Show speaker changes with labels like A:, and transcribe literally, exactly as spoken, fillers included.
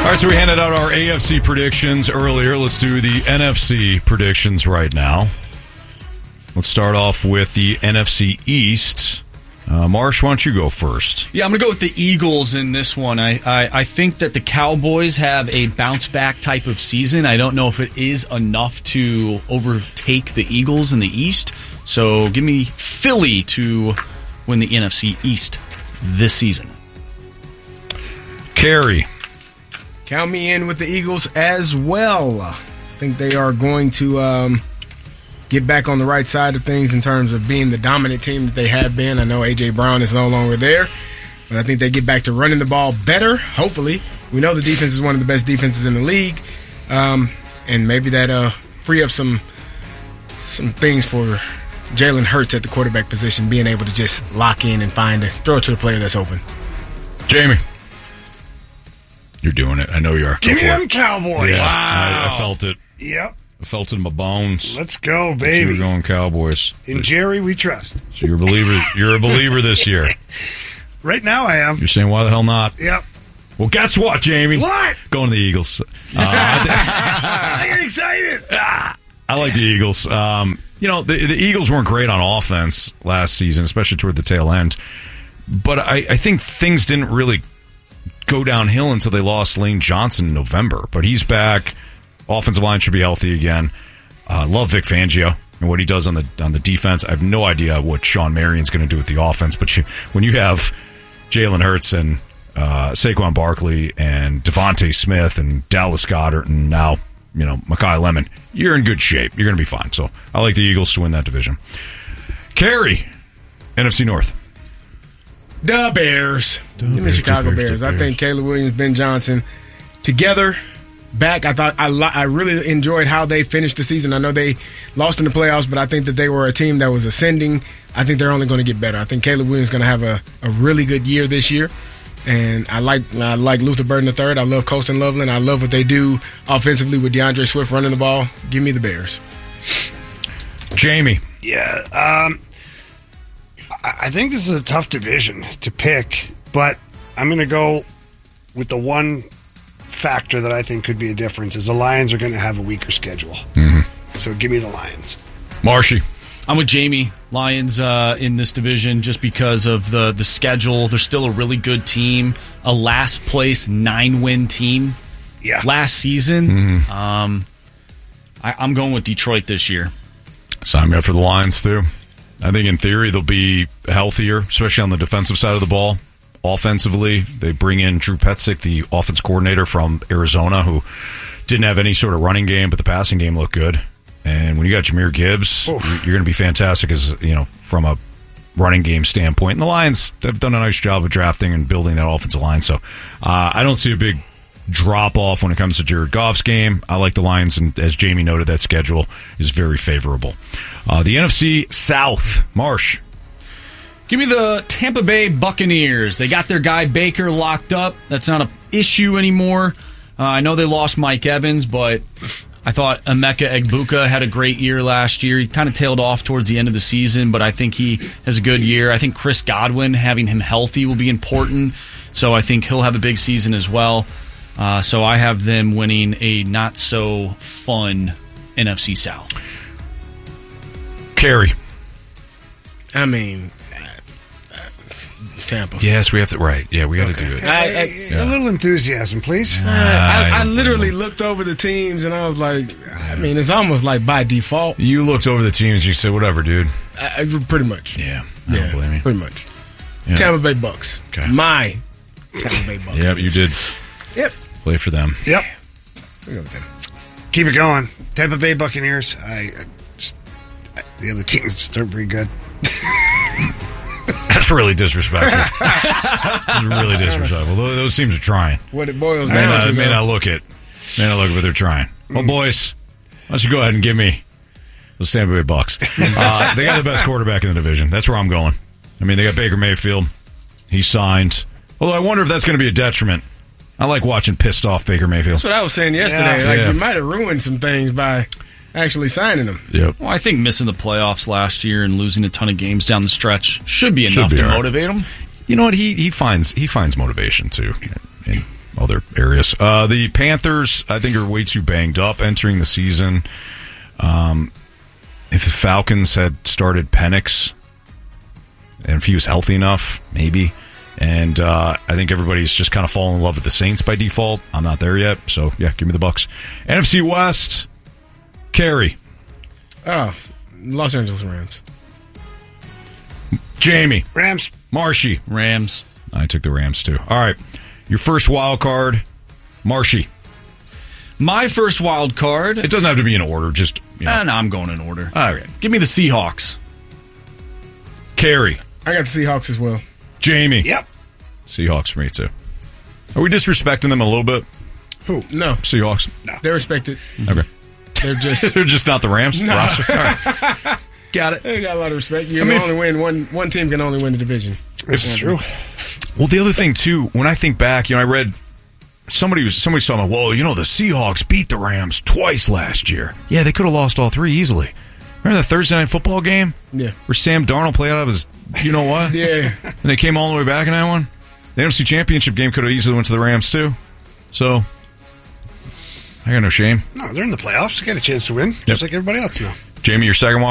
A: All right, so we handed out our A F C predictions earlier. Let's do the N F C predictions right now. Let's start off with the N F C East. Uh, Marsh, why don't you go first?
B: Yeah, I'm going to go with the Eagles in this one. I, I, I think that the Cowboys have a bounce-back type of season. I don't know if it is enough to overtake the Eagles in the East. So give me Philly to win the N F C East this season.
A: Carey.
C: Count me in with the Eagles as well. I think they are going to um, get back on the right side of things in terms of being the dominant team that they have been. I know A J. Brown is no longer there, but I think they get back to running the ball better, hopefully. We know the defense is one of the best defenses in the league, um, and maybe that uh, free up some some things for Jalen Hurts at the quarterback position, being able to just lock in and find it, throw it to the player that's open.
A: Jamie. You're doing it. I know you are.
D: Give me them Cowboys.
A: Yeah,
D: Wow.
A: I, I felt it.
D: Yep.
A: I felt it in my bones.
D: Let's go,
A: You
D: baby.
A: were going Cowboys.
D: In Jerry, we trust.
A: So you're a believer. You're a believer this year.
D: Right now, I am.
A: You're saying why the hell not?
D: Yep.
A: Well, guess what, Jamie?
D: What?
A: Going to the Eagles. Uh,
D: I get excited.
A: I like the Eagles. Um, you know, the, the Eagles weren't great on offense last season, especially toward the tail end. But I, I think things didn't really go downhill until they lost Lane Johnson in November. But he's back. Offensive line should be healthy again. Uh, love Vic Fangio and what he does on the on the defense. I have no idea what Sean Marion's going to do with the offense. But you, when you have Jalen Hurts and uh, Saquon Barkley and Devontae Smith and Dallas Goedert and now you know Mekhi Lemon, you're in good shape. You're going to be fine. So I like the Eagles to win that division. Carey, N F C North.
C: The Bears.
A: The
C: Give me
A: Bears,
C: Chicago
A: the Bears,
C: Bears.
A: the
C: I
A: Bears.
C: think Caleb Williams, Ben Johnson together back. I thought I li- I really enjoyed how they finished the season. I know they lost in the playoffs, but I think that they were a team that was ascending. I think they're only going to get better. I think Caleb Williams is going to have a, a really good year this year. And I like I like Luther Burden the third. I love Colston Loveland. I love what they do offensively with DeAndre Swift running the ball. Give me the Bears.
A: Jamie.
D: Yeah. Um, I I think this is a tough division to pick, but I'm going to go with the one factor that I think could be a difference is the Lions are going to have a weaker schedule.
A: Mm-hmm.
D: So give me the Lions.
A: Marshy.
B: I'm with Jamie. Lions uh, in this division just because of the, the schedule. They're still a really good team. A last place nine win team
D: Yeah.
B: last season.
A: Mm-hmm.
B: Um, I, I'm going with Detroit this year.
A: Sign me up for the Lions, too. I think in theory they'll be healthier, especially on the defensive side of the ball. Offensively, they bring in Drew Petzik, the offense coordinator from Arizona, who didn't have any sort of running game, but the passing game looked good. And when you got Jahmyr Gibbs,
D: Oof.
A: you're going to be fantastic as you know from a running game standpoint. And the Lions have done a nice job of drafting and building that offensive line. So uh, I don't see a big drop off when it comes to Jared Goff's game. I like the Lions, and as Jamie noted, that schedule is very favorable. Uh, the N F C South, Marsh.
B: Give me the Tampa Bay Buccaneers. They got their guy Baker locked up. That's not an issue anymore. Uh, I know they lost Mike Evans, but I thought Emeka Egbuka had a great year last year. He kind of tailed off towards the end of the season, but I think he has a good year. I think Chris Godwin, having him healthy, will be important. So I think he'll have a big season as well. Uh, so I have them winning a not-so-fun N F C South.
A: Carey.
C: I mean, Tampa.
A: Yes, we have to. Right. Yeah, we got to do it.
C: I, I,
D: A little enthusiasm, please.
C: I, I
A: don't
C: literally looked over the teams and I was like, I mean, it's almost like by default.
A: You looked over the teams and you said, whatever, dude.
C: I, I- pretty much.
A: Yeah. I
C: Yeah,
A: don't blame you.
C: pretty much.
A: Yeah.
C: Tampa Bay Bucks.
A: Okay.
C: My Tampa Bay Bucks.
A: Yeah, you did
C: Yep.
A: play for them.
D: Yep.
C: We go with them.
D: Keep it going. Tampa Bay Buccaneers. I, I just I, the other teams just aren't very good.
A: That's really disrespectful. That's really disrespectful. Those, those teams are trying.
C: What it boils
A: May
C: down
A: not,
C: to,
A: may
C: though,
A: not look it. May not look it, but they're trying. Well, boys, why don't you go ahead and give me the Tampa Bay Bucks. Uh, they got the best quarterback in the division. That's where I'm going. I mean, they got Baker Mayfield. He signed. Although I wonder if that's going to be a detriment. I like watching pissed off Baker Mayfield.
C: that's what I was saying yesterday.
D: Yeah.
C: Like,
A: Yeah.
C: you might have ruined some things by actually signing them.
A: Yep.
B: Well, I think missing the playoffs last year and losing a ton of games down the stretch should be
A: Should
B: enough
A: be
B: to
A: all right.
B: motivate him.
A: You know what? He he finds he finds motivation too. And other areas. Uh, the Panthers, I think, are way too banged up entering the season. Um, if the Falcons had started Penix, and if he was healthy enough, maybe. And uh, I think everybody's just kind of falling in love with the Saints by default. I'm not there yet, so yeah, give me the Bucks. N F C West, Carey.
C: Oh, Los Angeles Rams.
A: Jamie.
D: Rams.
A: Marshy.
B: Rams.
A: I took the Rams, too. All right. Your first wild card, Marshy.
B: My first wild card.
A: It doesn't have to be in order, just, you know.
B: Uh, no, I'm going in order.
A: All right.
B: Give me the Seahawks.
A: Carey.
C: I got the Seahawks as well.
A: Jamie.
D: Yep.
A: Seahawks for me, too. Are we disrespecting them a little bit?
D: Who?
C: No.
A: Seahawks?
C: They're respected.
A: Okay.
C: They're just
A: They're just not the Rams?
C: No.
A: Roster? All right. Got it.
C: they got a lot of respect. You
A: I mean,
C: can only win one. One team can only win the division.
D: This is true.
A: Well, the other thing, too, when I think back, you know, I read somebody was somebody was talking about, well, you know, the Seahawks beat the Rams twice last year. Yeah, they could have lost all three easily. Remember the Thursday night football game?
C: Yeah.
A: Where Sam Darnold played out of his, you know what?
C: Yeah.
A: And they came all the way back in that one? The N F C Championship game could have easily went to the Rams, too. So, I got no shame.
D: No, they're in the playoffs. They got a chance to win, just
A: Yep.
D: like everybody else now.
A: Jamie, your second one.